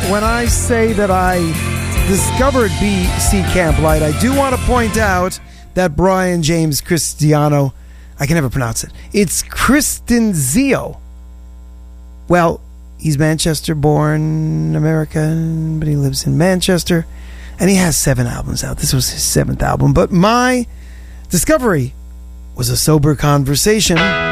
when I say that I discovered BC Camp Light, I do want to point out that Brian James Cristiano, I can never pronounce it. It's Cristinzio. Well, he's Manchester-born American, but he lives in Manchester, and he has 7 albums out. This was his 7th album, but my discovery was A Sober Conversation.